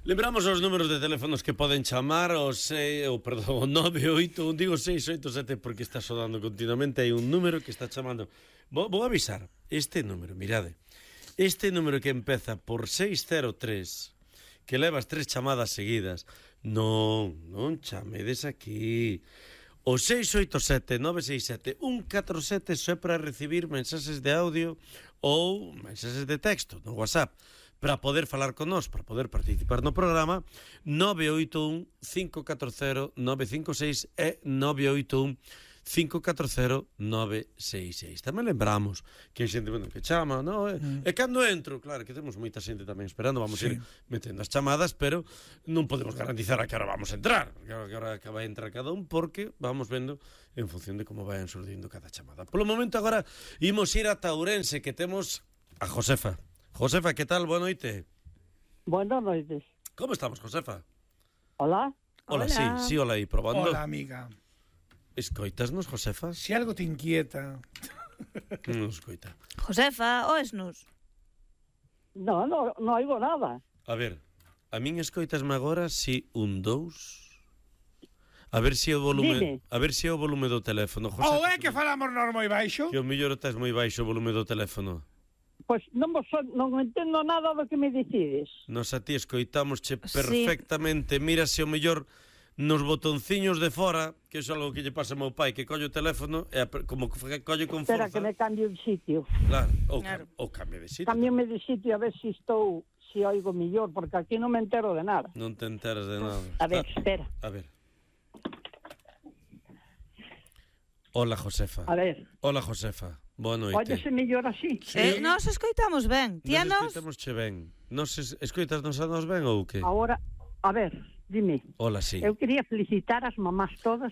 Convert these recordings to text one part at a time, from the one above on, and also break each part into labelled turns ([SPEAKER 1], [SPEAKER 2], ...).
[SPEAKER 1] Lembramos os números de teléfonos que poden chamar o 981, digo 687 porque está sonando continuamente. Hai un número que está chamando. Vou avisar. Este número, mirade. Este número que empeza por 603, que levas 3 chamadas seguidas. Non chamedes aquí. O 687-967-147 só para recibir mensaxes de audio ou mensaxes de texto no WhatsApp. Para poder falar con nós, para poder participar no programa, 981-540-956 e 981-540-966. Tamén lembramos que hai xente que chama, no? E cando entro, claro, que temos moita xente tamén esperando, vamos ir metendo as chamadas, pero non podemos garantizar a que hora vamos a entrar, que hora acaba de entrar cada un, porque vamos vendo en función de como vayan surdindo cada chamada. Polo momento agora imos ir a Ourense, que temos a Josefa. Josefa, que tal? Boa noite.
[SPEAKER 2] Buenas noites.
[SPEAKER 1] Como estamos, Josefa?
[SPEAKER 2] Hola.
[SPEAKER 1] Hola, sí, hola aí, probando.
[SPEAKER 3] Hola, amiga.
[SPEAKER 1] Escoitasnos, Josefa?
[SPEAKER 3] Si algo te inquieta.
[SPEAKER 1] Non escoita.
[SPEAKER 4] Josefa, oesnos?
[SPEAKER 2] No oigo nada.
[SPEAKER 1] A ver, a min escoitasme agora si un 2. A ver si o volume,
[SPEAKER 2] Dime.
[SPEAKER 1] a ver si o volume do teléfono, Josefa.
[SPEAKER 3] Ou é que falamos nós moi baixo?
[SPEAKER 1] Que o mellor estás moi baixo o volume do teléfono.
[SPEAKER 2] Pois non entendo nada do que me decides.
[SPEAKER 1] Nos a ti escoitámosche perfectamente. Mira se o mellor nos botonciños de fora, que é algo que lle pasa ao meu pai, que colle o teléfono e como que colle con forza.
[SPEAKER 2] Espera que me cambie de sitio.
[SPEAKER 1] Claro, ou cambie de sitio.
[SPEAKER 2] Cámbiame de sitio a ver si oigo mellor, porque aquí non me entero de nada.
[SPEAKER 1] Non te enteras de nada.
[SPEAKER 2] A ver, espera.
[SPEAKER 1] A ver. Hola, Josefa.
[SPEAKER 2] A ver.
[SPEAKER 1] Hola, Josefa. Boa noite.
[SPEAKER 2] Óyese mellor así.
[SPEAKER 4] Nos escoitamos ben.
[SPEAKER 1] Nos escoitamos che ben. Escoitasnos a nos ben ou que?
[SPEAKER 2] Ahora, a ver, dime.
[SPEAKER 1] Hola, sí.
[SPEAKER 2] Eu quería felicitar as mamás todas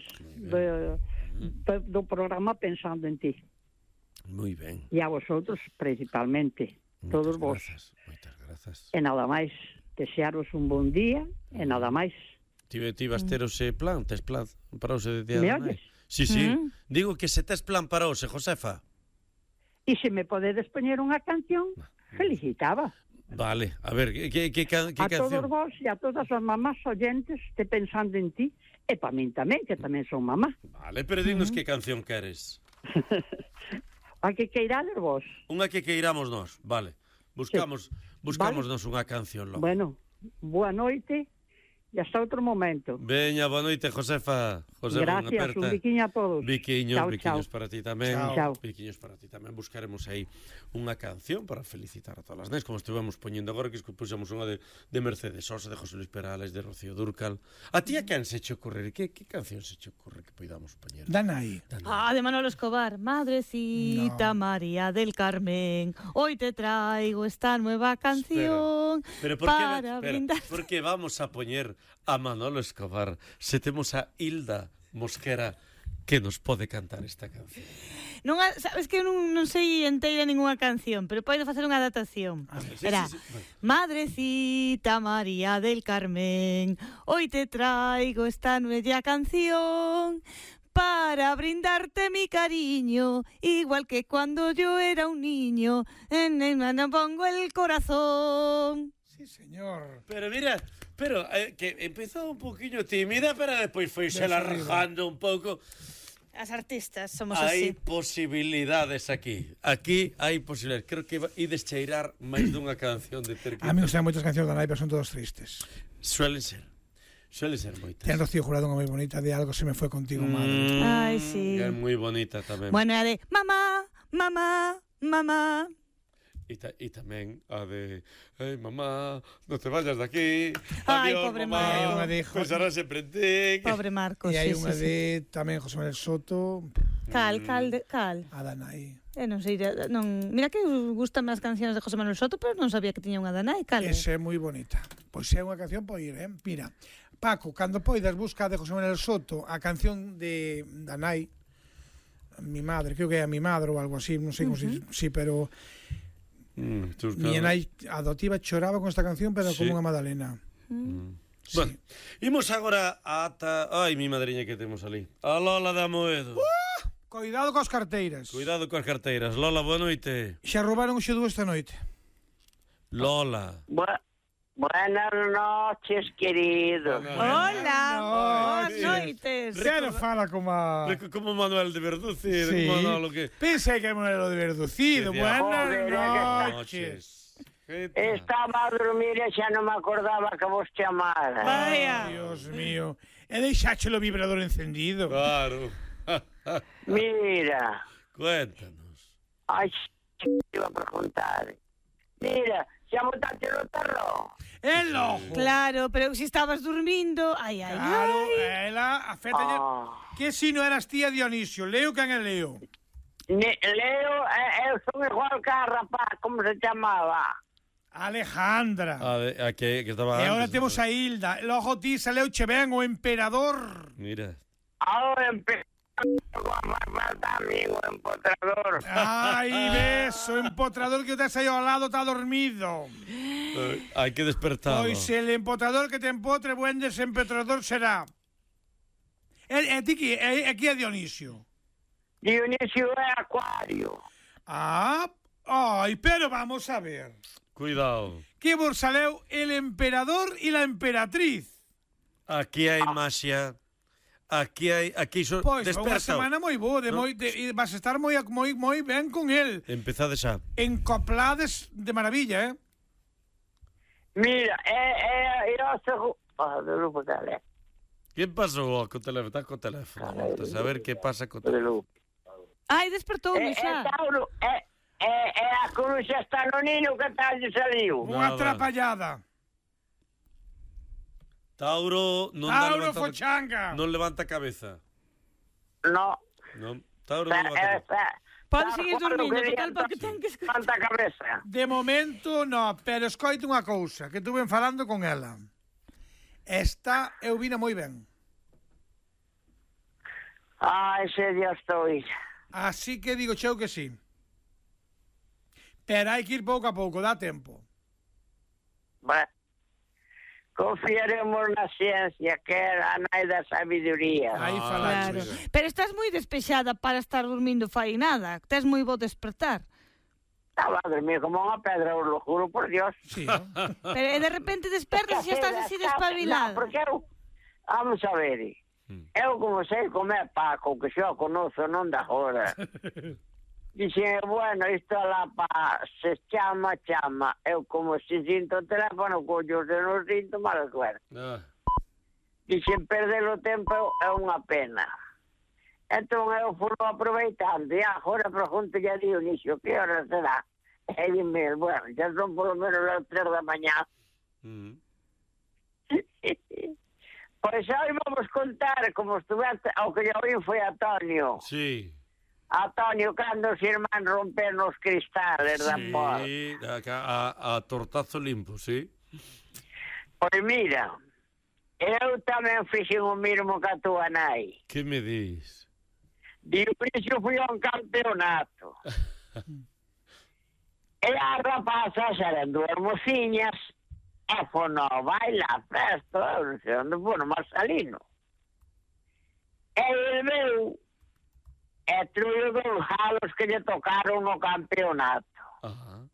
[SPEAKER 2] do programa Pensando en Ti.
[SPEAKER 1] Moi ben.
[SPEAKER 2] E a vosotros, principalmente. Todos vos.
[SPEAKER 1] Moitas grazas.
[SPEAKER 2] E nada máis, desearos un bon día e nada máis.
[SPEAKER 1] Tivas ter ose plan? Tes plan para ose día?
[SPEAKER 2] Me oyes?
[SPEAKER 1] Sí. Digo que se tes plan para ose, Josefa.
[SPEAKER 2] E se me podedes poñer unha canción, felicitaba.
[SPEAKER 1] Vale, a ver, que canción?
[SPEAKER 2] A todos vos e a todas as mamás oyentes de Pensando en Ti, e para min tamén, que tamén son mamá.
[SPEAKER 1] Vale, pero dinos que canción queres.
[SPEAKER 2] A que queirades vos.
[SPEAKER 1] Unha que queiramos nós, vale. Buscamos nos unha canción logo.
[SPEAKER 2] Bueno, boa noite e hasta outro momento.
[SPEAKER 1] Veña, boa noite, Josefa.
[SPEAKER 2] Gracias, un biquiño a todos.
[SPEAKER 1] Biquiños para ti tamén.
[SPEAKER 2] Chao.
[SPEAKER 1] Biquiños para ti tamén. Buscaremos aí unha canción para felicitar a todas as nais, como estivemos poñendo agora, que puxamos unha de Mercedes Sosa, de José Luis Perales, de Rocío Dúrcal. A ti a quen se che ocurre? Que canción se che ocurre que poidamos poñer?
[SPEAKER 3] Danai.
[SPEAKER 4] De Manolo Escobar. Madrecita María del Carmen, hoy te traigo esta nueva canción.
[SPEAKER 1] Pero por que vamos a poñer a Manolo Escobar se temos a Hilda Mosquera que nos pode cantar esta canción?
[SPEAKER 4] Sabes que non sei enteira ninguna canción, pero podo facer unha adaptación. Era Madrecita María del Carmen, hoy te traigo esta nueva canción para brindarte mi cariño, igual que cuando yo era un niño, en el mano pongo el corazón.
[SPEAKER 3] Sí, señor.
[SPEAKER 1] Pero mira, que empezou un poquinho tímida, pero despois foi se largando un pouco.
[SPEAKER 4] As artistas somos
[SPEAKER 1] hai
[SPEAKER 4] así.
[SPEAKER 1] Posibilidades aquí. Aquí hai posibilidades. Creo que ides cheirar máis dunha canción de ter que...
[SPEAKER 3] A mí me gustan moitas cancións da nai, pero son todos tristes.
[SPEAKER 1] Suelen ser moitas.
[SPEAKER 3] Ten Rocío Jurado unha moi bonita de Algo se me fue contigo, madre.
[SPEAKER 4] Ai, sí.
[SPEAKER 1] É moi bonita tamén.
[SPEAKER 4] Bueno, a de mamá, mamá, mamá.
[SPEAKER 1] E tamén a de mamá, non te vayas de aquí.
[SPEAKER 4] Ai,
[SPEAKER 1] Adiós,
[SPEAKER 4] pobre
[SPEAKER 1] mamá.
[SPEAKER 3] Hai unha de
[SPEAKER 1] Pensará sempre en ti.
[SPEAKER 4] Pobre Marcos.
[SPEAKER 3] E hai
[SPEAKER 4] sí,
[SPEAKER 3] unha
[SPEAKER 4] sí,
[SPEAKER 3] de tamén José Manuel Soto.
[SPEAKER 4] Cal.
[SPEAKER 3] A Danai.
[SPEAKER 4] Non sei, mira que gustan as cancións de José Manuel Soto, pero non sabía que tiña unha Danai, cal.
[SPEAKER 3] Esa é moi bonita. Pois é unha canción por ir, Mira, Paco, cando poidas busca de José Manuel Soto a canción de Danai, mi madre, creo que é a mi madre ou algo así, non sei como si, pero mi nai adoptiva choraba con esta canción, pero como unha Madalena.
[SPEAKER 1] Bueno, imos agora ata... Ai, mi madriña que temos ali. A Lola de Amoedo.
[SPEAKER 3] Cuidado coas carteiras.
[SPEAKER 1] Cuidado coas carteiras. Lola, boa noite.
[SPEAKER 3] Xa roubaron o xedu esta noite.
[SPEAKER 1] Lola.
[SPEAKER 5] Buenas noches, querido.
[SPEAKER 4] Hola, boas
[SPEAKER 3] noches.
[SPEAKER 4] noites.
[SPEAKER 3] Xa non fala como...
[SPEAKER 1] Como Manuel de Verduci,
[SPEAKER 3] Sí.
[SPEAKER 1] como Manolo que...
[SPEAKER 3] Pensei que era lo de Verducido.
[SPEAKER 1] Sí,
[SPEAKER 3] Buenas
[SPEAKER 5] joder,
[SPEAKER 3] noches.
[SPEAKER 5] Estaba a dormir e xa non me acordaba que vos chamara.
[SPEAKER 4] Vaya.
[SPEAKER 3] Dios mío. E deixáchelo vibrador encendido.
[SPEAKER 1] Claro.
[SPEAKER 5] Mira,
[SPEAKER 1] Cuéntanos.
[SPEAKER 5] ai, te iba a preguntar. Mira, xa botaste no terrón.
[SPEAKER 3] El ojo.
[SPEAKER 4] Claro, pero se estabas dormindo, ai, ai,
[SPEAKER 3] Claro,
[SPEAKER 4] ai.
[SPEAKER 3] ela afecta... Que si non eras tía Dionisio? Leo quen é Leo?
[SPEAKER 5] Leo, eu son igual que a rapaz, como se chamaba?
[SPEAKER 3] Alejandra.
[SPEAKER 1] Que estaba
[SPEAKER 3] E agora
[SPEAKER 1] antes,
[SPEAKER 3] temos a Hilda. Logo ti saleu che ben o emperador.
[SPEAKER 1] Mira.
[SPEAKER 5] Ahora empezamos a falta a mí o empotrador.
[SPEAKER 3] Ai, ves, o empotrador que o tes aí ao lado está dormido.
[SPEAKER 1] Hai que despertalo.
[SPEAKER 3] Pois el empotrador que te empotre, buen desempotrador será. E ti que? Aquí é Dionisio.
[SPEAKER 5] Dionisio é Acuario.
[SPEAKER 3] Ah, ai, pero vamos a ver.
[SPEAKER 1] Cuidado.
[SPEAKER 3] Que vos saleu el emperador e la emperatriz.
[SPEAKER 1] Aquí hai maxia. Aquí
[SPEAKER 3] Pois, unha
[SPEAKER 1] desperta.
[SPEAKER 3] semana moi boa,
[SPEAKER 1] No.
[SPEAKER 3] e vas a estar moi ben con el.
[SPEAKER 1] Empezade xa.
[SPEAKER 3] Encoplades de maravilla,
[SPEAKER 5] Mira, eu sou... do grupo dele.
[SPEAKER 1] Que pasou co teléfono? Está co teléfono. A saber que pasa co teléfono.
[SPEAKER 4] Ai, despertoume xa.
[SPEAKER 5] Tauro, a coruxa está no niño que tal lle saliu.
[SPEAKER 3] Unha
[SPEAKER 1] Nada.
[SPEAKER 3] atrapallada.
[SPEAKER 1] Tauro non
[SPEAKER 3] Tauro
[SPEAKER 1] levanta
[SPEAKER 3] fochanga.
[SPEAKER 1] non levanta cabeza.
[SPEAKER 5] No.
[SPEAKER 1] Non. Tauro non levanta cabeza.
[SPEAKER 4] Pode seguir dormindo, total, porque ten que escoitar.
[SPEAKER 5] Tanta cabeza.
[SPEAKER 3] De momento, no, pero escoite unha cousa, que estuve falando con ela. Esta eu vina moi ben.
[SPEAKER 5] Ai, se Dios estoy.
[SPEAKER 3] Así que digo cheu que sí. Pero hai que ir pouco a pouco, dá tempo.
[SPEAKER 5] Bueno, confiaremos na ciencia, que é a nai da sabiduría.
[SPEAKER 3] Aí
[SPEAKER 1] Ah,
[SPEAKER 3] falaste.
[SPEAKER 4] Claro.
[SPEAKER 1] sí.
[SPEAKER 4] Pero estás moi despexada para estar dormindo fai nada. Tes moi bo despertar.
[SPEAKER 5] Estaba a dormir como unha pedra, os lo juro por Dios.
[SPEAKER 3] Sí, ¿no?
[SPEAKER 4] Pero de repente despertas e xa estás así despabilada.
[SPEAKER 5] No, porque eu... Vamos a ver. Eu como sei comer Paco, que xa o conozo non da hora. Dixen, bueno, isto lá pa... Se chama. Eu como se sinto o teléfono, collo, se non sinto, mal suerte.
[SPEAKER 1] Ah.
[SPEAKER 5] Dixen, perder o tempo é unha pena. Entón eu fui aproveitando e agora pregunto a Dionisio que hora será. E dime, bueno, xa son por lo menos as 3 da mañá. Pois hoy vamos contar como estuveste, ao que eu oí foi Antonio.
[SPEAKER 1] Sí.
[SPEAKER 5] Antonio, cando os irmán romper nos cristales da porta.
[SPEAKER 1] Sí, a tortazo limpo, sí.
[SPEAKER 5] Pois mira, eu tamén fixen o mesmo que a tua nai.
[SPEAKER 1] Que me dis?
[SPEAKER 5] Dionisio fui a un campeonato. E as rapazas eran dúas mociñas e fono baila a festa, eu non sei onde foi, no Marcelino. E el veu e truiu dos jalos que lle tocaron no campeonato.
[SPEAKER 1] Ajá.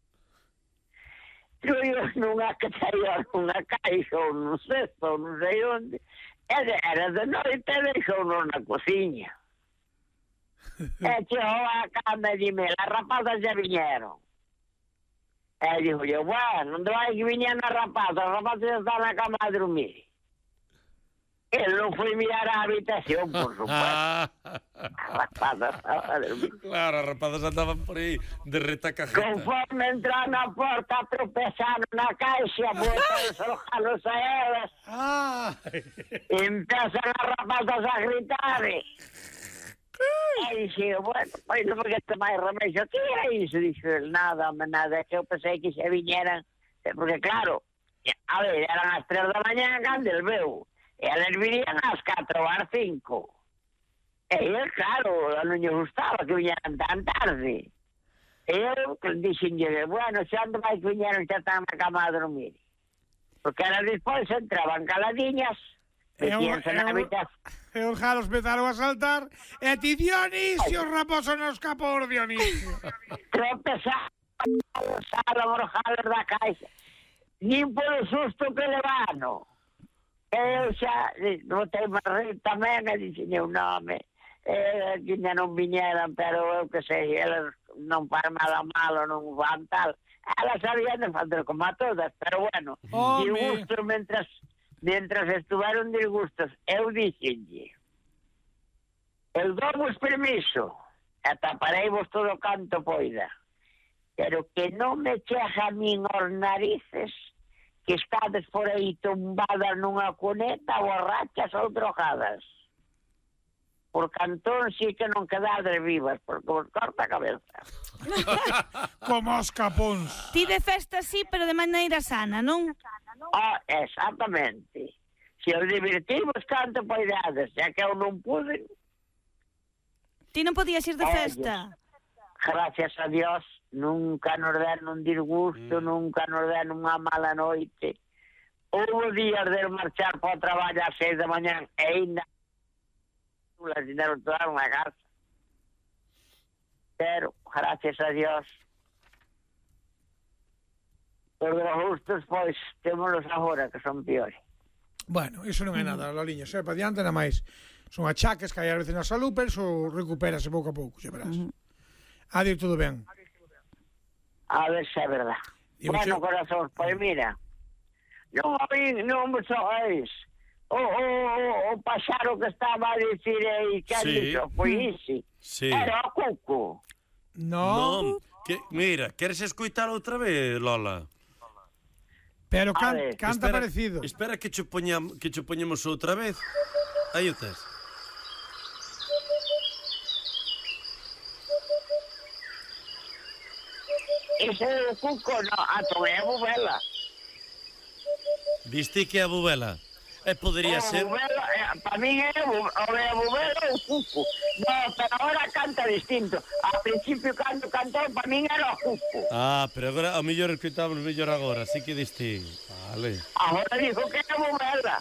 [SPEAKER 5] Truiu nunha que saía nunha caixa ou nun cesto ou non sei onde. E era de noite e deixou-nos na cociña. E chegou a cama e dime, as rapazas já viñeron. E digo eu, bueno, onde vai que viñeron as rapazas já están na cama a dormir. Ele non foi mirar a habitación, por supuesto. As rapazas estaban a dormir.
[SPEAKER 1] Claro, as rapazas andaban por aí de retacajeta.
[SPEAKER 5] Conforme entrar na porta, tropezaron na caixa, botaron os jalos a elas. E empezan as rapazas a gritar. E dixo, bueno, pois non porque te máis remedio. Que era iso? Dixo, nada, que eu pensei que se viñeran. Porque claro, a ver, eran as 3 da mañá cando el veu. E eles virían ás 4 ou ás 5. E eu, claro, non lle gustaba que viñeran tan tarde. E eu dixenlle, bueno, xa onde máis viñeron xa están na cama a dormir. Porque elas despois entraban caladiñas, metíanse na habitación.
[SPEAKER 3] E os jalos empezaron a saltar e ti, Dionisio, raposo nos capor, Dionisio.
[SPEAKER 5] Tropezaron os jalos da caixa. nin polo susto que levano. Eu xa botei Marril tamén e dixen o nome. Que non viñeran, pero eu que sei, elas non fan nada malo, non van tal. Elas sabían de fazer como a todas, pero bueno, disgustos mientras estuveron disgustos, eu dixenlle, eu dou-vos permiso, e tapareivos todo canto poida, pero que non me cheja a min os narices que estades por aí tumbadas nunha cuneta, borrachas ou drogadas. Por cantón sí que non quedades vivas, porque vos corta a cabeza.
[SPEAKER 3] Como os capóns.
[SPEAKER 4] Ti de festa sí, pero de maneira sana, non?
[SPEAKER 5] Exactamente. Se os divertimos canto poidades, xa que eu non pude...
[SPEAKER 4] Ti non podías ir de festa?
[SPEAKER 5] Gracias a Dios, nunca nos den un disgusto, nunca nos den unha mala noite. Houve días de marchar para o traballo ás 6 da mañán e ainda las dinero toda unha casa. Pero, gracias a Dios, os gustos, pois, témolos agora, que son piores.
[SPEAKER 3] Bueno, iso non é nada, Loliña, xa para diante, nada máis. Son achaques que hai a veces na salud, pero iso recupérase pouco a pouco, xa verás. Adiós, todo ben.
[SPEAKER 5] A ver se é verdad. Bueno, corazón, pois mira, non vos oís o paxaro que estaba a dicir aí, que dixo, pois isi. Era o cuco.
[SPEAKER 3] Non.
[SPEAKER 1] Mira, queres escoitar outra vez, Lola?
[SPEAKER 3] Pero canta parecido.
[SPEAKER 1] Espera que che poñemos outra vez. Aí o tes.
[SPEAKER 5] Ese é o cuco, non, é a bubela.
[SPEAKER 1] Diste que é a bubela? Podería ser...
[SPEAKER 5] Para min é a bubela ou o cuco. Non, pero agora canta distinto. Ao principio cando cantou, para min era o cuco.
[SPEAKER 1] Pero agora, ao mellor escutamos mellor agora, así que diste... Vale.
[SPEAKER 5] Agora dijo que é a bubela.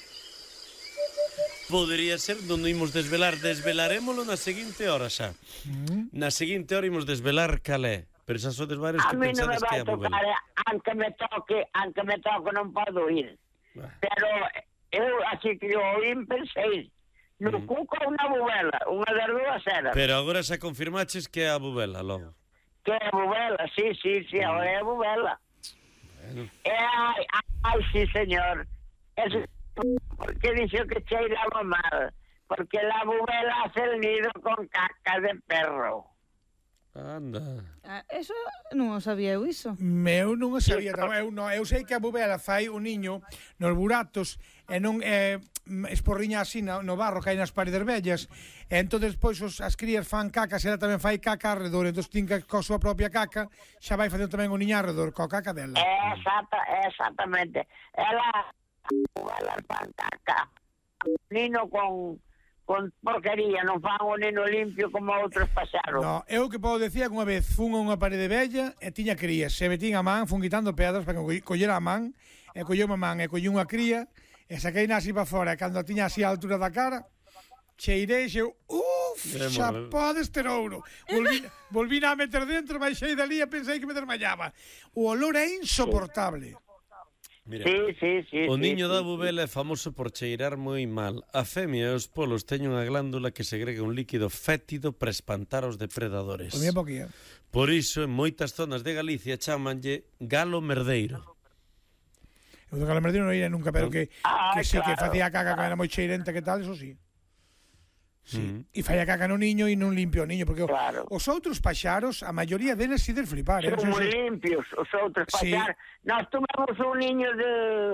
[SPEAKER 1] Podería ser, non imos desvelar, desvelarémolo na seguinte hora xa. Na seguinte hora imos desvelar calé. Pero xa sodes varios que pensades que é a bubela.
[SPEAKER 5] A mí non me vai tocar, aunque me toque non podo ir. Pero eu, así que eu oín, pensei, no cuco unha bubela, unha das dúas eras.
[SPEAKER 1] Pero agora xa confirmaches que é a bubela, logo.
[SPEAKER 5] Que é a bubela, sí, agora é a bubela. Bueno. Ai, sí, señor. Porque dixo que cheiraba mal. Porque la bubela hace el nido con caca de perro.
[SPEAKER 1] Anda.
[SPEAKER 4] Eso non o sabía eu iso.
[SPEAKER 3] Eu non o sabía, eu sei que a bubela fai o niño nos buratos e non esporriña así no barro que hai nas paredes vellas, e entón despois as crías fan caca, se ela tamén fai caca arredor, entón tin que coa súa propia caca xa vai facendo tamén o niño arredor coa caca dela.
[SPEAKER 5] Exactamente. Ela fan caca. Nino con porquería, non fan o neno limpio como outros paxaros.
[SPEAKER 3] No, eu que podo decir que unha vez fun a unha parede bella e tiña crías, se metín a man, fun quitando pedras para que collera a man, e colleu a man e colleu unha cría, e saquei así para fora, e cando a tiña así a altura da cara, cheirei e xeu, xa podes ter ouro. Volvín a meter dentro, baixei dali e pensei que me desmayaba. O olor é insoportable.
[SPEAKER 1] Mira,
[SPEAKER 5] sí.
[SPEAKER 1] O niño da bubela é famoso por cheirar moi mal. A femia e os polos teñen unha glándula que segrega un líquido fétido para espantar os depredadores. Por iso, en moitas zonas de Galicia chamanlle galo merdeiro.
[SPEAKER 3] Eu do galo merdeiro non ia nunca, pero que sí, que facía caca que era moi cheirenta, que tal, eso sí. E fai a caca no niño e non limpio o niño, porque os outros paxaros, a maioría deles si des flipar.
[SPEAKER 5] Son moi limpios os outros paxaros. Nós tomamos un niño de...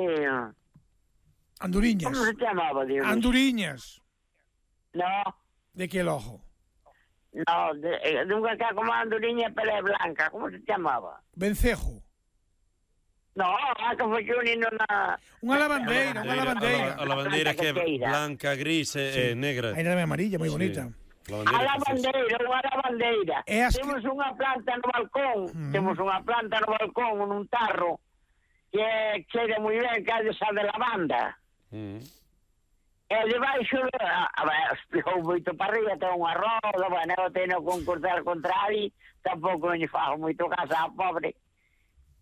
[SPEAKER 3] Anduriñas.
[SPEAKER 5] Como se chamaba, Dios?
[SPEAKER 3] Anduriñas.
[SPEAKER 5] No.
[SPEAKER 3] De que el ojo?
[SPEAKER 5] No, de unha que como anduriña pero é blanca. Como se chamaba?
[SPEAKER 3] Vencejo.
[SPEAKER 5] No, que foi que un nino na...
[SPEAKER 3] Unha lavandeira.
[SPEAKER 1] A lavandeira que é blanca, gris e negra.
[SPEAKER 3] Aí na amarilla, moi bonita.
[SPEAKER 5] A lavandeira. Temos unha planta no balcón, nun tarro, que cheira moi ben, que é esa de lavanda. E debaixo, espirou moito para arriba, ten unha roda, bueno, eu teño que concordar contra ali, tampouco non lle fago moito caso ao pobre.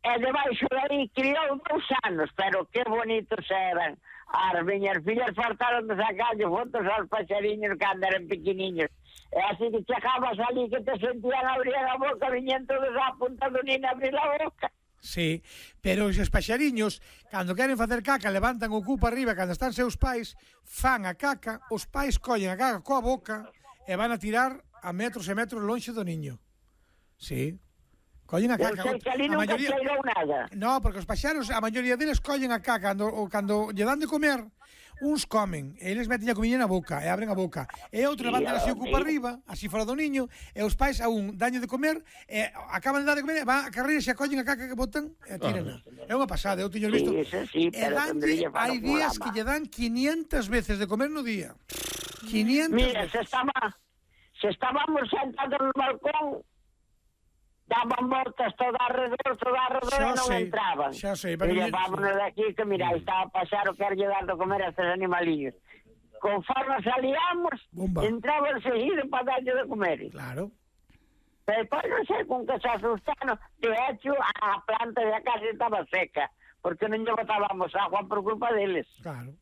[SPEAKER 5] E debaixo dali criou 2 anos, pero que bonitos eran. As miñas fillas fartaron de sacarlle fotos aos paxariños cando eran pequeniños. E así que chegabas ali que te sentían abrir a boca, viñen todos a punta do nin abrir a boca.
[SPEAKER 3] Sí, pero os paxariños, cando queren facer caca, levantan o cu para arriba, cando están seus pais, fan a caca, os pais collen a caca coa boca e van a tirar a metros e metros lonxe do niño. Sí. Collen a caca.
[SPEAKER 5] Eu sei que ali nunca cheirou nada.
[SPEAKER 3] No, porque os paxaros, a maioría deles collen a caca, cando lle dan de comer, uns comen, e eles meten a comida na boca, e abren a boca, e outros levantan así o cu para arriba, así fora do niño, e os pais a un daño de comer, e acaban de dar de comer, e van a carreira, se collen a caca que botan, e tiran. É unha pasada, eu teño visto.
[SPEAKER 5] Sí,
[SPEAKER 3] e danlle, hai días que lle dan 500 veces de comer no día. 500
[SPEAKER 5] Mira,
[SPEAKER 3] veces.
[SPEAKER 5] se estábamos sentados no balcón, daban voltas todo alrededor e non entraban.
[SPEAKER 3] Xa sei,
[SPEAKER 5] e llevámonos de aquí que, mira, estaba a pasar o que era lle dando comer a estes animalillos. Conforme salíamos, entraban seguido para darlle de comer.
[SPEAKER 3] Claro.
[SPEAKER 5] Pero depois non sei con que se asustaron. De hecho, a planta de casa estaba seca, porque non lle botábamos agua por culpa deles.
[SPEAKER 3] Claro.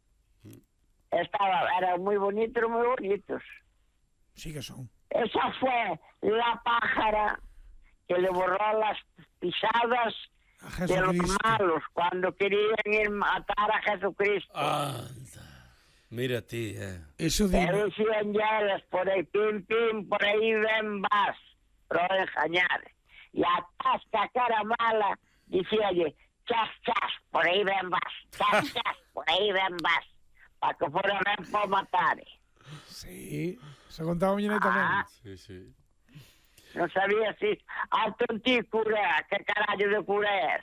[SPEAKER 5] Eran moi bonitos.
[SPEAKER 3] Sí que son.
[SPEAKER 5] Esa fue la pájara que le borró las pisadas de los malos cuando querían ir matar a Jesucristo.
[SPEAKER 1] Anda. Mira ti,
[SPEAKER 3] Eso digo.
[SPEAKER 5] Pero decían ya por ahí, pim, por ahí ven vas, pro engañar. Y a tasca cara mala, decíalle, chas, por ahí ven vas, chas, por ahí ven vas, para que fuera ven por matar.
[SPEAKER 3] Sí, se contaba mañana tamén.
[SPEAKER 1] Sí.
[SPEAKER 5] Non sabía si alto en ti cura, que carallo de cura es.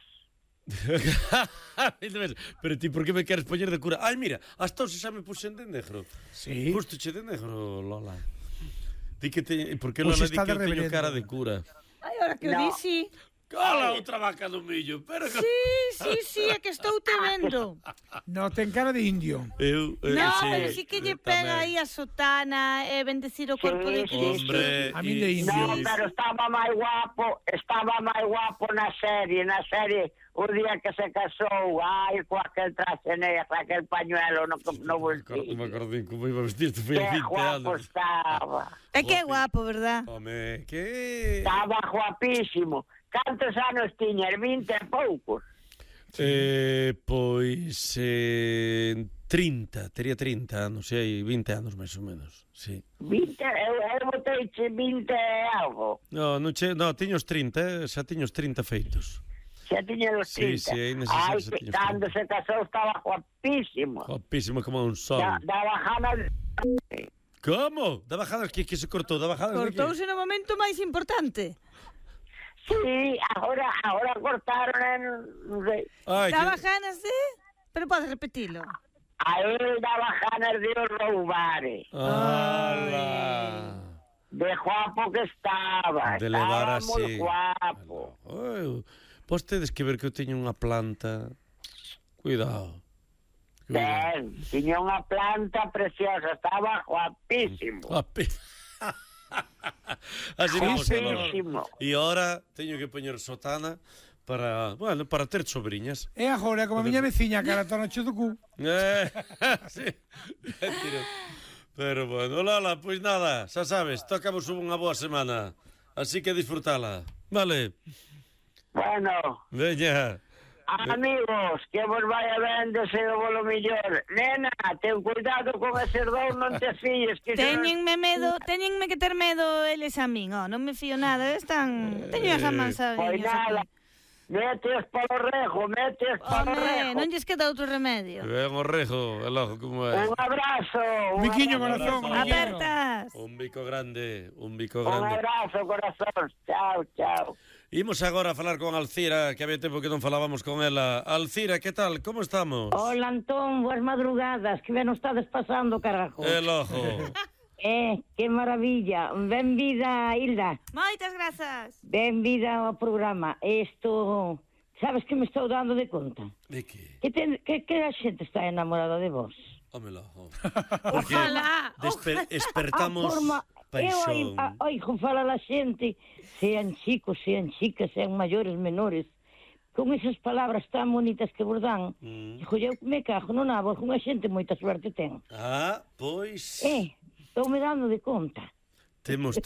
[SPEAKER 1] Pero ti, por que me queres poñer de cura? Ai, mira, hasta se xa me puxen de negro.
[SPEAKER 3] Sí.
[SPEAKER 1] Justo che de negro, Lola. Di que por que Lola di que eu teño cara de cura?
[SPEAKER 4] Ai, ahora que o dixi.
[SPEAKER 1] Cala outra vaca do millo, pero que...
[SPEAKER 4] Sí, é que estou te vendo.
[SPEAKER 3] No, ten cara de indio.
[SPEAKER 4] Pero sí que lle pega aí a sotana e bendecir o corpo de Cristo.
[SPEAKER 1] Hombre,
[SPEAKER 3] a mí de indio.
[SPEAKER 5] No, pero estaba máis guapo na serie, o día que se casou, con aquel traje negro, aquel pañuelo no bolsillo.
[SPEAKER 1] Me acordei como iba a vestirte, foi
[SPEAKER 5] a 20 anos. Que guapo estaba.
[SPEAKER 4] É que é guapo, verdad?
[SPEAKER 1] Home, que...
[SPEAKER 5] Estaba guapísimo. Cantos anos tiñas? 20 e poucos?
[SPEAKER 1] Pois 30, tería 30 anos, hai 20 anos máis ou menos, sí.
[SPEAKER 5] 20, eu boteiche 20 e algo.
[SPEAKER 1] No, tiño os 30, xa tiño os 30 feitos.
[SPEAKER 5] Xa tiña os 30.
[SPEAKER 1] Sí, aí necesario xa tiño os 30.
[SPEAKER 5] Cando se casou estaba guapísimo.
[SPEAKER 1] Guapísimo como un sol.
[SPEAKER 5] Daba ganas...
[SPEAKER 1] Como? Daba ganas que se cortou, daba ganas de que...
[SPEAKER 4] Cortouse no momento máis importante.
[SPEAKER 5] Sí, ahora cortaron, non sei.
[SPEAKER 4] Daba ganas de... Pero podes repetilo.
[SPEAKER 5] A él daba ganas de roubar.
[SPEAKER 1] ¡Hala!
[SPEAKER 5] De guapo que estaba.
[SPEAKER 1] De levar
[SPEAKER 5] así. Moi guapo.
[SPEAKER 1] Vos tedes que ver que eu teño unha planta. Cuidado.
[SPEAKER 5] Ben, tiña unha planta preciosa, estaba guapísimo.
[SPEAKER 1] Así
[SPEAKER 5] guapísimo.
[SPEAKER 1] E ahora teño que poñer sotana para ter sobriñas.
[SPEAKER 3] E agora, como a miña veciña, cara tan noche do cu.
[SPEAKER 1] Sí. Pero bueno, Lola, pois nada, xa sabes, tocamos unha boa semana. Así que disfrutala. Vale.
[SPEAKER 5] Bueno.
[SPEAKER 1] Veña.
[SPEAKER 5] Amigos, que vos vaya ben, deseo volo mellor. Nena, ten cuidado con eses dous, non te fíes.
[SPEAKER 4] Teñenme que ter medo eles a min, non me fío nada, teño as amansas.
[SPEAKER 5] Pois nada, metes polo rejo,
[SPEAKER 4] non lles queda outro remedio.
[SPEAKER 1] Ben o rejo, el ojo, como é.
[SPEAKER 5] Un abrazo.
[SPEAKER 3] Un biquiño corazón.
[SPEAKER 4] Apertas.
[SPEAKER 1] Un bico grande.
[SPEAKER 5] Un abrazo, corazón. Chao.
[SPEAKER 1] Imos agora a falar con Alcira, que había tempo que non falábamos con ela. Alcira, que tal? Como estamos?
[SPEAKER 6] Hola, Antón, boas madrugadas. Que ben o estades pasando, carajo.
[SPEAKER 1] El ojo.
[SPEAKER 6] Que maravilla. Benvida, Hilda.
[SPEAKER 4] Moitas grazas.
[SPEAKER 6] Benvida ao programa. Isto, sabes que me estou dando de conta?
[SPEAKER 1] De que?
[SPEAKER 6] Que a xente está enamorada de vos.
[SPEAKER 1] Hómelo.
[SPEAKER 4] Ojalá.
[SPEAKER 1] Espertamos paixón.
[SPEAKER 6] Oigo, fala a xente, sean chicos, sean chicas, sean maiores, menores. con esas palabras tan bonitas que vos dan. Dijo, eu me cago no nabo, algunha xente moita suerte ten.
[SPEAKER 1] Pois...
[SPEAKER 6] Estou me dando de conta.
[SPEAKER 1] Temos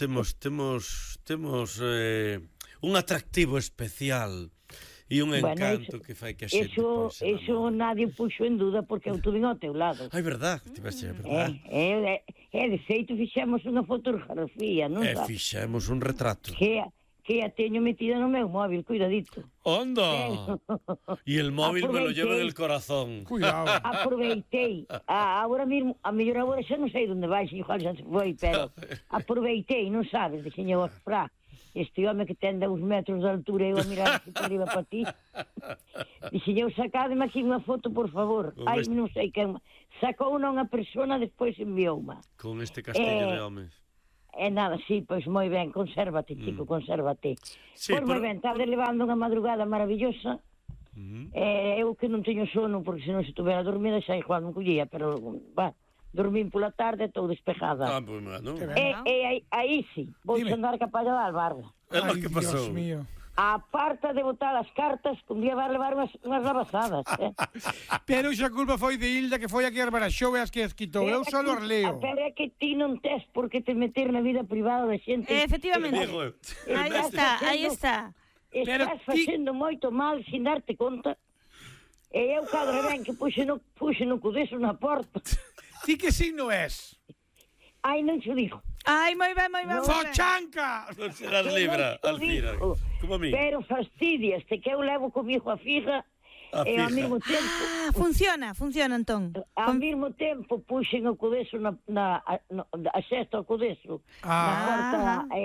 [SPEAKER 1] un atractivo especial e un encanto que fai que a xente...
[SPEAKER 6] Eso nadie puxo en duda porque eu tuve ao teu lado.
[SPEAKER 1] Ai, verdad, tiveste, verdad.
[SPEAKER 6] De feito, fixemos unha fotografía, non sabes?
[SPEAKER 1] Fixemos un retrato.
[SPEAKER 6] Que a teño metida no meu móvil, cuidadito.
[SPEAKER 1] Onda! E el móvil me lo lleva en el corazón.
[SPEAKER 3] Cuidado.
[SPEAKER 6] Aproveitei. Agora mesmo, a mellor agora xa non sei onde vai, igual xa se foi, pero aproveitei, non sabes, dixeño a Fra. Este home que ten 2 metros de altura, eu a mirar así por arriba para ti. Dixeño, sacádeme aquí unha foto, por favor. Ai, non sei quen. Sacou unha persona, despois enviou-ma.
[SPEAKER 1] Con este castillo de homes.
[SPEAKER 6] Nada, sí, pois moi ben, consérvate, chico, consérvate. Sí, pois moi ben, estás levando unha madrugada maravillosa. Eu que non teño sono, porque se non se estuvera dormida xa igual non collía, pero, dormín pola tarde, estou despejada.
[SPEAKER 1] Pois non.
[SPEAKER 6] Aí sí, vou andar capalla da albarda.
[SPEAKER 1] Que pasou?
[SPEAKER 3] Dios mío.
[SPEAKER 6] A parta de botar as cartas, que un día vai levar unhas rabazadas,
[SPEAKER 3] Pero xa culpa foi de Hilda, que foi aquí a Arbaraxou e as que as quitou. Eu só lo arleo.
[SPEAKER 6] Pero é que ti non tes por que te meter na vida privada da xente.
[SPEAKER 4] Efectivamente. Aí está.
[SPEAKER 6] Estás facendo moito mal sin darte conta. E eu cadra ben que puxe no cudeso na porta.
[SPEAKER 3] Ti que signo és?
[SPEAKER 6] Ai, non xo digo.
[SPEAKER 4] Ai, moi ben.
[SPEAKER 3] Fochanca!
[SPEAKER 1] Non serás libra, Alcira. Como a mí.
[SPEAKER 6] Pero fastidiaste que eu levo comigo a fija e ao mesmo tempo...
[SPEAKER 4] Funciona, Antón.
[SPEAKER 6] Ao mesmo tempo puxen o cudeso a xesta o cudeso na porta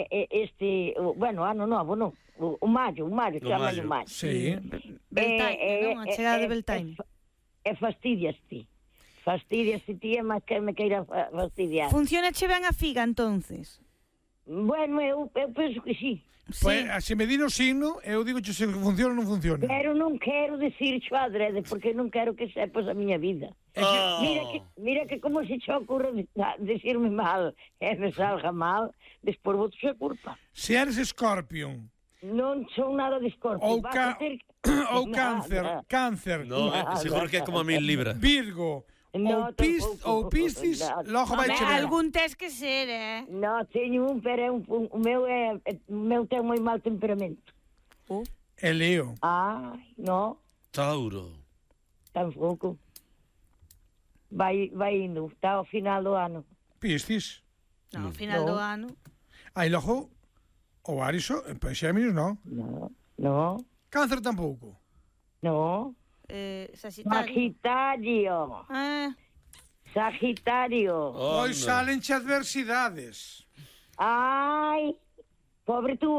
[SPEAKER 6] bueno, ano novo, non? O maio, chamalle o maio.
[SPEAKER 3] Sí.
[SPEAKER 4] Beltane, non? A chegada de Beltane.
[SPEAKER 6] E fastidiaste. Fastidiaste ti, mas que me queira fastidiar.
[SPEAKER 4] Funciona che ben a figa, entonces?
[SPEAKER 6] Bueno, eu penso que sí.
[SPEAKER 3] Pues, se me di no signo, eu digo se funciona ou non funciona.
[SPEAKER 6] Pero non quero decir xo adrede, porque non quero que sepas a miña vida. Mira que como se che ocurre decirme mal, me salga mal, despois vou xe culpa.
[SPEAKER 3] Se eres Scorpion.
[SPEAKER 6] Non son nada de Scorpion.
[SPEAKER 3] Ou Cáncer.
[SPEAKER 1] No, seguro que é como a 1000 libras.
[SPEAKER 3] Virgo. Ou Piscis, logo vai chegar.
[SPEAKER 4] Algún tes que ser,
[SPEAKER 6] No, teño pero o meu ten moi mal temperamento.
[SPEAKER 3] É Leo.
[SPEAKER 6] No.
[SPEAKER 1] Tauro.
[SPEAKER 6] Tampouco. Vai indo, está ao final do ano.
[SPEAKER 3] Piscis.
[SPEAKER 4] No, ao final do ano.
[SPEAKER 3] Aí logo, o Ariso, Xéminis, non?
[SPEAKER 6] No.
[SPEAKER 3] Cáncer tampouco.
[SPEAKER 6] No.
[SPEAKER 4] Sagitario.
[SPEAKER 6] Sagitario.
[SPEAKER 3] Pois salen che adversidades.
[SPEAKER 6] Ai, pobre tú,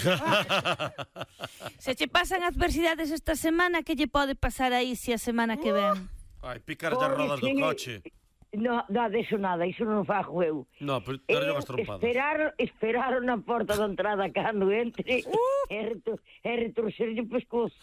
[SPEAKER 4] Se che pasan adversidades esta semana, que lle pode pasar aí se a semana que ven?
[SPEAKER 1] Ai, picar as rodas do coche.
[SPEAKER 6] No, deso nada, iso non fago eu.
[SPEAKER 1] No, pero darlle unhas trompadas.
[SPEAKER 6] Esperaron na porta da entrada cando entre e retorcerlle o pescozo.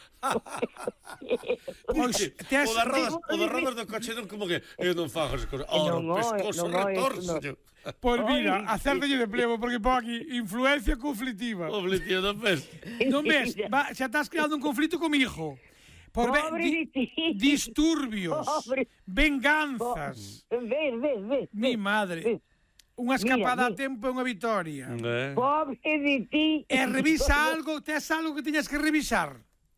[SPEAKER 1] O das rodas do coche non como que eu non fago as cousas. O pescozo retorce.
[SPEAKER 3] Pois mira, acértalle de plevo, porque pon aquí influencia conflictiva.
[SPEAKER 1] Conflictiva do pez.
[SPEAKER 3] Non ves, xa estás creando un conflito con mi hijo. Por disturbios, venganzas.
[SPEAKER 6] Ves.
[SPEAKER 3] Mi madre. Unha escapada a tempo é unha vitoria.
[SPEAKER 6] Pobre de ti.
[SPEAKER 3] E revisa algo, tes algo que teñas que revisar?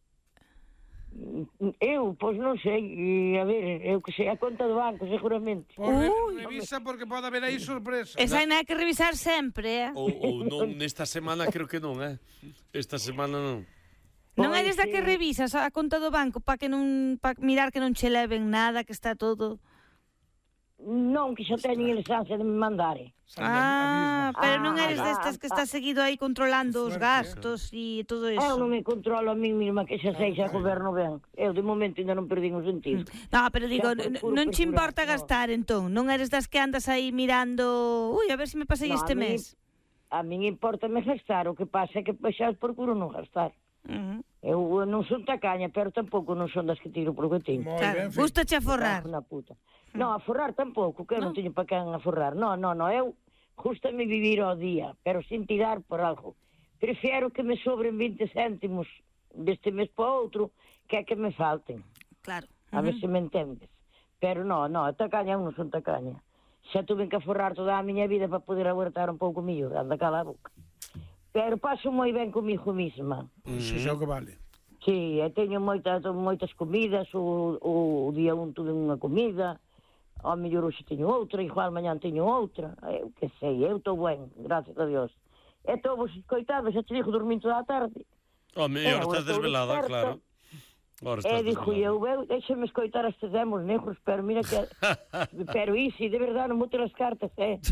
[SPEAKER 6] Eu, pois non sei, a ver, eu que sei, a conta do banco, seguramente.
[SPEAKER 3] Revisa porque pode haber aí sorpresa.
[SPEAKER 4] Esa hai nada que revisar sempre,
[SPEAKER 1] Ou non, nesta semana creo que non, Esta semana non.
[SPEAKER 4] Non é desde que revisas a conta do banco para mirar que non che leven nada, que está todo...
[SPEAKER 6] Non, que xa teñen licencia de me mandare.
[SPEAKER 4] Pero non eres destas que estás seguido aí controlando os gastos e todo eso.
[SPEAKER 6] Eu non me controlo a mí mesma, que xa sei, xa goberno ben. Eu de momento ainda non perdín o sentido.
[SPEAKER 4] No, pero digo, non che importa gastar, entón? Non eres das que andas aí mirando... Ui, a ver se me pasei este mes.
[SPEAKER 6] A mí importa-me gastar, o que pasa é que xa procuro non gastar. Eu non son tacaña, pero tampouco non son das que tiro por o que teño.
[SPEAKER 4] Gustache aforrar?
[SPEAKER 6] Non, aforrar tampouco, que eu non teño para quen aforrar. Non, eu gustame vivir ao día, pero sin tirar por algo. Prefiero que me sobren 20 céntimos deste mes para outro, que é que me falten.
[SPEAKER 4] Claro.
[SPEAKER 6] A ver se me entendes. Pero non, tacaña non son tacaña. Xa tuve que aforrar toda a miña vida para poder abortar un pouco millor, anda cala a boca. Pero paso moi ben comigo mesma.
[SPEAKER 3] Se xa o que vale.
[SPEAKER 6] Sí, teño moitas comidas, o día un tuve unha comida, ao mellor hoxe teño outra, igual mañán teño outra, eu que sei, eu estou ben, gracias a Dios. E estou vos escoitando, xa te digo, dormir toda a tarde.
[SPEAKER 1] Ahora estás desvelada, claro.
[SPEAKER 6] Dixo eu, deixame escoitar estes demos negros, pero mira que... pero isi, de verdade, non bote as cartas,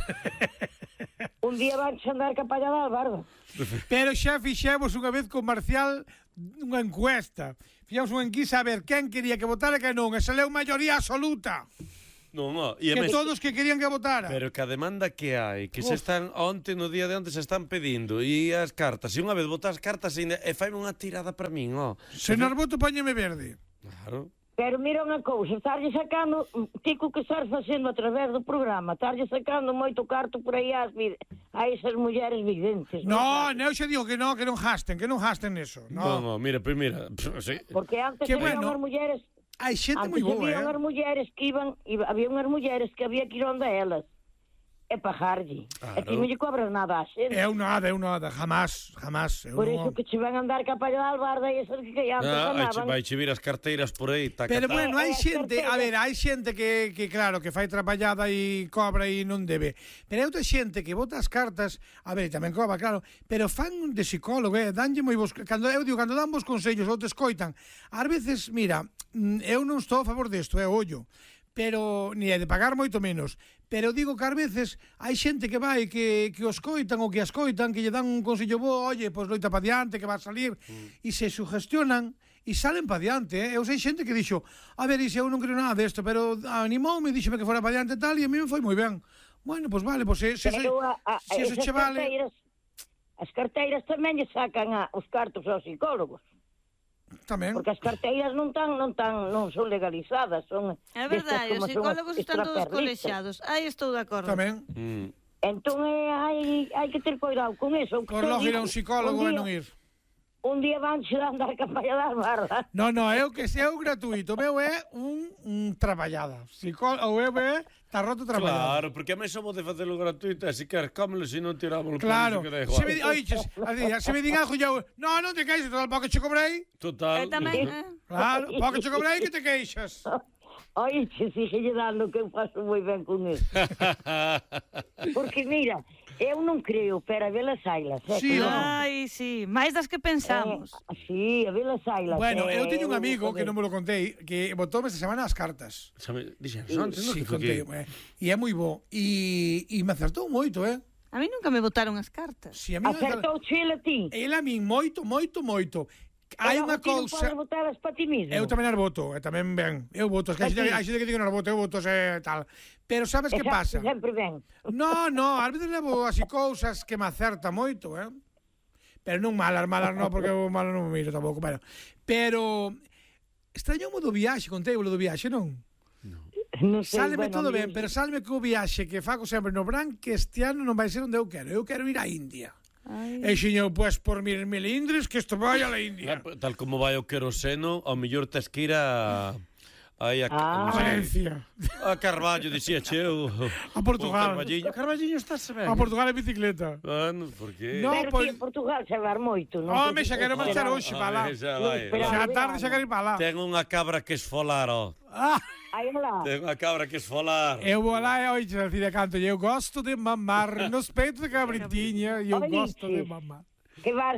[SPEAKER 6] Un día van a andar capalla da albarda.
[SPEAKER 3] Pero xa fixemos unha vez con Marcial unha encuesta. Fixemos unha enquisa a ver quen quería que votara e que non, e saleu maioría absoluta. Que todos que querían que votara.
[SPEAKER 1] Pero que a demanda que hai, que se están onte, no día de onte, se están pedindo, e as cartas, e unha vez botas as cartas, e faime unha tirada para min,
[SPEAKER 3] Se non voto, póñeme verde.
[SPEAKER 1] Claro.
[SPEAKER 6] Pero mira unha cousa, estarlle sacando, tico que estar facendo a través do programa, estarlle sacando moito carto por aí a esas mulleres videntes.
[SPEAKER 3] Non, eu xa digo que non gasten eso.
[SPEAKER 1] Non, mira, sí.
[SPEAKER 6] Porque antes había unhas mulleres...
[SPEAKER 3] Hai xente moi boa,
[SPEAKER 6] había unhas mulleres que iban, había unhas mulleres que había que ir onde elas e pagarlle. Claro. E ti non lle cobras nada a xente.
[SPEAKER 3] Eu nada, jamás.
[SPEAKER 6] Por iso que che van a andar capalla da albarda e esas que antes andaban.
[SPEAKER 1] Vai che vir as carteiras por aí.
[SPEAKER 3] Pero bueno, hai xente, a ver, hai xente que claro, que fai traballada e cobra e non debe. Pero hai outra xente que bota as cartas, a ver, tamén cobra, claro, pero fan de psicólogo, danlle moi bons, cando dan vos consellos ou te escoitan, ás veces, mira, eu non estou a favor desto, ollo, pero ni é de pagar moito menos, pero digo que ás veces hai xente que vai que os coitan ou que as coitan, que lle dan un consello bo, oye, pois loita pa diante, que va a salir, e se sugestionan e salen pa diante, Eu sei xente que dixo, a ver, eu non creo nada desto, pero animoume, díxeme que fora pa diante tal, e a mí me foi moi ben. Bueno, pois vale, pois se eso che vale...
[SPEAKER 6] As carteiras tamén lle sacan os cartos aos psicólogos.
[SPEAKER 3] Tamén.
[SPEAKER 6] Porque as carteiras non son legalizadas, son...
[SPEAKER 4] É verdade, os psicólogos están todos colexiados. Aí estou de acordo.
[SPEAKER 3] Tamén.
[SPEAKER 6] Entón hai que ter cuidado con eso.
[SPEAKER 3] Por logo ir a un psicólogo e non ir.
[SPEAKER 6] Un día van xe andar capalla das barras.
[SPEAKER 3] Non, eu que seu gratuito. O meu é un traballada. O meu é tarroto traballada.
[SPEAKER 1] Claro, porque a mí somos de facelo gratuito, e se queres cómelo, se non tiramos por
[SPEAKER 3] claro.
[SPEAKER 1] Iso que da igual.
[SPEAKER 3] Se me digan algo, non te queixes, total, pouco che cobrei.
[SPEAKER 1] Total.
[SPEAKER 4] Tamén,
[SPEAKER 3] Claro, pouco che cobrei que te queixas.
[SPEAKER 6] Oixe, sigue dando que eu faço moi ben con eso. Porque mira, eu non creo, pero a velas ailas.
[SPEAKER 3] Sí,
[SPEAKER 4] ai, sí, máis das que pensamos.
[SPEAKER 6] Sí, a velas ailas.
[SPEAKER 3] Bueno, eu teño un amigo que non me lo contei, que botoume esta semana as cartas.
[SPEAKER 1] Dixen, antes, non?
[SPEAKER 3] Sí, contei, e é moi bo. E me acertou moito,
[SPEAKER 4] A mí nunca me botaron as cartas.
[SPEAKER 3] Sí, a mí
[SPEAKER 6] acertou Chile a ti?
[SPEAKER 3] Ela a min moito. Hai unha cousa...
[SPEAKER 6] Non podes votaras para ti mismo?
[SPEAKER 3] Eu tamén as voto, tamén ben. Eu voto, hai xente que digo non as voto, eu voto tal. Pero sabes que pasa?
[SPEAKER 6] Sempre ben.
[SPEAKER 3] No, ás veces levo así cousas que me acerta moito, Pero non malas non, porque eu malas non me miro tampouco, bueno. Pero extraño o do viaxe, contei o do viaxe, non?
[SPEAKER 6] Non sei,
[SPEAKER 3] sáleme todo ben, pero sáleme que o viaxe que fago sempre no Bran, que este ano non vai ser onde eu quero. Eu quero ir á India. E xeño, pues por mil melindres que isto vai a la India.
[SPEAKER 1] Tal como vai o queroseno, ao mellor tes que ir a
[SPEAKER 3] Valencia.
[SPEAKER 1] A Carballo, dicía cheu.
[SPEAKER 3] A Portugal.
[SPEAKER 1] Carballiño estáse ben.
[SPEAKER 3] A Portugal en bicicleta.
[SPEAKER 1] Bueno, por qué?
[SPEAKER 6] No, pero Portugal se vai moito, non?
[SPEAKER 3] Home, xa quero marchar hoxe para lá. Xa tarde xa quero ir para lá.
[SPEAKER 1] Ten unha cabra que esfolar,
[SPEAKER 6] Aí lá.
[SPEAKER 1] Ten unha cabra que esfolar.
[SPEAKER 3] Eu vou lá e oixe, decide canto, eu gosto de mamar nos peitos de cabritinha, e eu gosto de mamar.
[SPEAKER 6] Que vas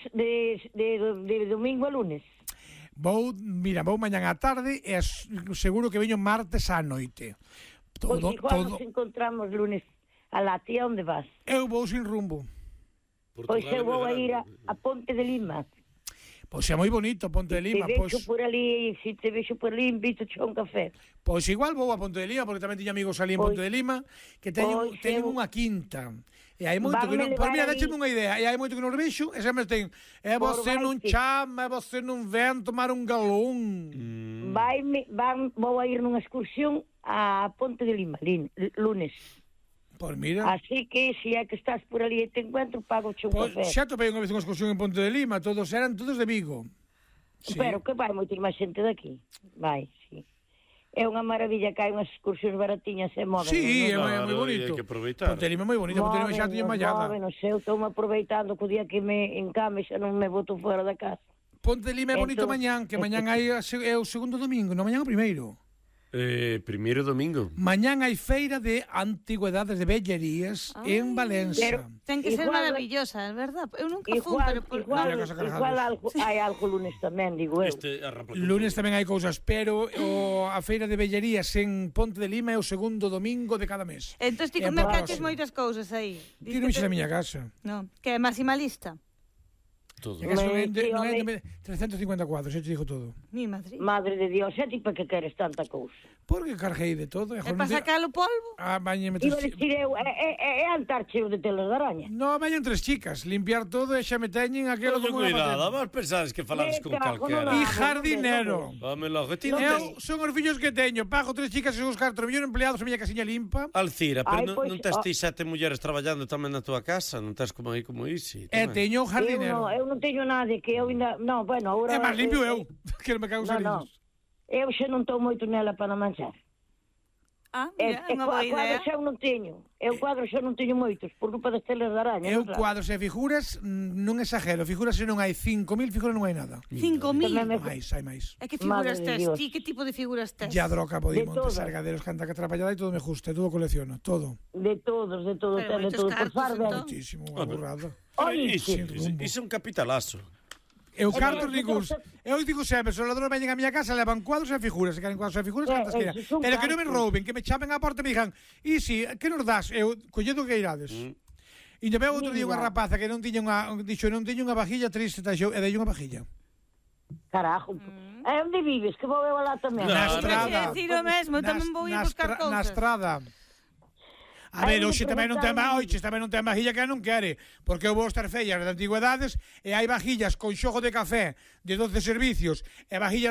[SPEAKER 6] de domingo a lunes?
[SPEAKER 3] Vou mañan á tarde e seguro que veño martes á noite.
[SPEAKER 6] Pois igual nos encontramos lunes a la tía, onde vas?
[SPEAKER 3] Eu vou sin rumbo.
[SPEAKER 6] Pois eu vou a ir a Ponte de Lima.
[SPEAKER 3] Pois é moi bonito Ponte de Lima.
[SPEAKER 6] Se te vexo por ali, invito-te a un café.
[SPEAKER 3] Pois igual vou a Ponte de Lima, porque tamén teño amigos ali en Ponte de Lima, que teñen unha quinta. E hai moito que non... Pois mira, décheme unha idea, e hai moito que non vexo, e sempre ten... E você non chama, e você non ven tomar un galón.
[SPEAKER 6] Vou a ir nunha excursión a Ponte de Lima, lunes.
[SPEAKER 3] Pois mira.
[SPEAKER 6] Así que, se é que estás por ali e te encuentro, pago-che un café.
[SPEAKER 3] Xa topei unha vez unha excursión en Ponte de Lima, eran todos de Vigo.
[SPEAKER 6] Pero que vai moitísima xente daqui. Vai, sí. É unha maravilla que hai unhas excursións baratiñas e moven.
[SPEAKER 3] Sí, é moi
[SPEAKER 1] Claro,
[SPEAKER 3] bonito.
[SPEAKER 1] hai que aproveitar.
[SPEAKER 3] Ponte Lima é moi bonito, Ponte Lima xa tiña mallada.
[SPEAKER 6] Eu estou aproveitando que o día que me encame xa non me boto fora da casa.
[SPEAKER 3] Ponte Lima é bonito mañán, que mañán hai é o segundo domingo, non mañán o primeiro.
[SPEAKER 1] Primeiro domingo.
[SPEAKER 3] Mañán hai feira de antigüedades de vellerías en Valencia.
[SPEAKER 4] Ten que ser maravillosa, é verdad? Eu nunca fui, pero...
[SPEAKER 6] Igual hai algo lunes tamén, digo eu.
[SPEAKER 3] Lunes tamén hai cousas, pero a feira de vellerías en Ponte de Lima é o segundo domingo de cada mes.
[SPEAKER 4] Entón ti mercaches moitas cousas aí.
[SPEAKER 3] Ti non ixes na miña casa.
[SPEAKER 4] Non, que é maximalista.
[SPEAKER 1] Todo.
[SPEAKER 3] A casa non é de 350 cuadros, xa te digo todo.
[SPEAKER 4] Mi Madrid.
[SPEAKER 6] Madre de Dios, e ti para que queres tanta cousa?
[SPEAKER 3] Porque carguei de todo.
[SPEAKER 4] É para sacar o polvo?
[SPEAKER 3] Bañame
[SPEAKER 6] Iba a
[SPEAKER 3] tres
[SPEAKER 6] decir eu, é altar cheo de telas de araña.
[SPEAKER 3] No, bañan tres chicas, limpiar todo e xa me teñen aquelo
[SPEAKER 1] Pero
[SPEAKER 3] como unha
[SPEAKER 1] cuidado,
[SPEAKER 3] patena.
[SPEAKER 1] vos pensades que falades con calquera.
[SPEAKER 3] E jardinero.
[SPEAKER 1] Vame logo, ti non
[SPEAKER 3] Eu
[SPEAKER 1] tes...
[SPEAKER 3] son os fillos que teño, pago tres chicas e os 4 millóns empleados a miña casiña limpa.
[SPEAKER 1] Alcira, pero
[SPEAKER 6] Ai, pois,
[SPEAKER 1] non tes ti 7 mulleres traballando tamén na túa casa, non tes como aí como isi.
[SPEAKER 3] E teño un jardinero.
[SPEAKER 6] Eu non teño nada, que eu ainda... Non, bueno, agora...
[SPEAKER 3] É máis limpio eu, que non me cago os
[SPEAKER 6] Non.
[SPEAKER 3] sarillos.
[SPEAKER 6] Eu xa non estou moito nela para manchar.
[SPEAKER 4] Ah, mira, unha boa idea.
[SPEAKER 6] Cuadros xa non teño. Eu cuadros xa non teño moitos, por culpa das telas de araña.
[SPEAKER 3] Eu cuadros e figuras, non exagero, figuras se non hai 5.000 figuras non hai nada.
[SPEAKER 4] 5.000?
[SPEAKER 3] Hai máis.
[SPEAKER 4] E que figuras
[SPEAKER 6] Madre de
[SPEAKER 4] tes?
[SPEAKER 6] Dios.
[SPEAKER 4] Ti que tipo de figuras tes?
[SPEAKER 3] Ya droca,
[SPEAKER 6] De
[SPEAKER 3] Podimonte,
[SPEAKER 6] todas.
[SPEAKER 3] Sargaderos, canta que atrapallada e todo me gusta, todo colecciono, todo.
[SPEAKER 6] De todos,
[SPEAKER 4] Pero
[SPEAKER 6] de todo.
[SPEAKER 4] moitos
[SPEAKER 6] Por
[SPEAKER 4] cartos,
[SPEAKER 6] farda.
[SPEAKER 4] entón.
[SPEAKER 3] Muchísimo, unha burrada.
[SPEAKER 6] Oi,
[SPEAKER 1] Iso é un capitalazo.
[SPEAKER 3] Eu cartos nicus. Eu digo sempre, os ladrões veñen a miña casa, levan cuadros e figuras, se queren cuadros e figuras, cantas queiran.
[SPEAKER 6] son
[SPEAKER 3] Pero que non me
[SPEAKER 6] cartos.
[SPEAKER 3] rouben, que me chamen á porta e me digan, e si, que nos das? Eu, colledo que irades. E lle veo outro día unha
[SPEAKER 6] Mira.
[SPEAKER 3] rapaza que non tiña unha, dixo, non tiña unha vajilla triste, e dei unha vajilla.
[SPEAKER 6] Carajo. É onde vives? Que vou eu alá tamén.
[SPEAKER 3] Na
[SPEAKER 4] Iba a
[SPEAKER 3] estrada.
[SPEAKER 4] decir o mesmo, tamén vou ir buscar
[SPEAKER 3] Na
[SPEAKER 4] cousas.
[SPEAKER 3] estrada. A ver, hoxe tamén non ten vajilla que non quere, porque eu vou estar fellas de antigüedades e hai vajillas con xogo de café de 12 servicios e vajillas